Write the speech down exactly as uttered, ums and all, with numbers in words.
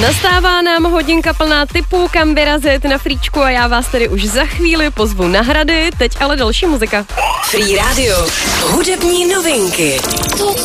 Nastává nám hodinka plná tipů, kam vyrazit na Fríčku a já vás tedy už za chvíli pozvu na Hrady, teď ale další muzika. Free Radio, hudební novinky.